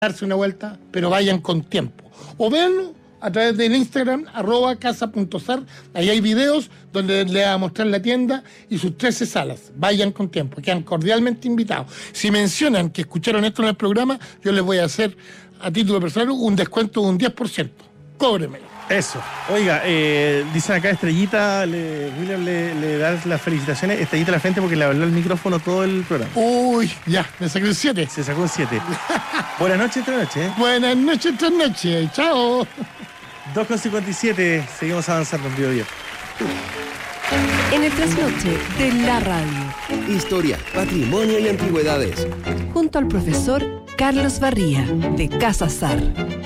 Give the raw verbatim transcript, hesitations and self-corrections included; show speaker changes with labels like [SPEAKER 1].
[SPEAKER 1] darse una vuelta, pero vayan con tiempo. O véanlo a través del Instagram, arroba casa.sar. Ahí hay videos donde les va a mostrar la tienda y sus trece salas. Vayan con tiempo, quedan cordialmente invitados. Si mencionan que escucharon esto en el programa, yo les voy a hacer, a título personal, un descuento de un diez por ciento. Cóbremelo.
[SPEAKER 2] Eso. Oiga, eh, dicen acá Estrellita, le, William le, le da las felicitaciones, Estrellita a la frente porque le habló el micrófono todo el programa.
[SPEAKER 1] Uy, ya, me saqué un siete.
[SPEAKER 2] Se sacó un siete. Buenas noches, entre noches. ¿eh?
[SPEAKER 1] Buenas noches, tres noches. Chao.
[SPEAKER 2] dos con cincuenta y siete, seguimos avanzando en Vivo Bien.
[SPEAKER 3] En el trasnoche de la radio.
[SPEAKER 4] Historia, patrimonio y antigüedades.
[SPEAKER 3] Junto al profesor Carlos Barría, de Casa Sar.